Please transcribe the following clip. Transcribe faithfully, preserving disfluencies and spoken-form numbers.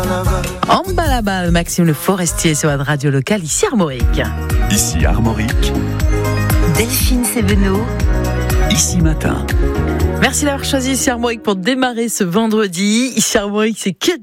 En bas là-bas, Maxime Le Forestier sur la radio locale, ici Armorique. Ici Armorique. Delphine Sévenot. Ici Matin. Merci d'avoir choisi ici Armorique pour démarrer ce vendredi. Ici Armorique, c'est que